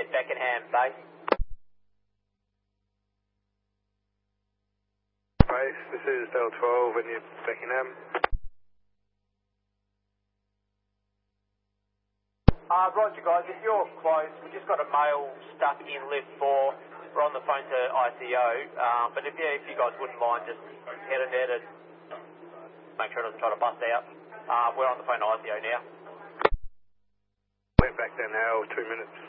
Beckenham base. Base, this is Del 12 and you're Beckenham. Roger guys, if you're close, we just got a male stuck in lift 4. We're on the phone to ICO, but if you guys wouldn't mind just heading there to make sure it doesn't try to bust out. We're on the phone to ICO now. Went back there now, 2 minutes.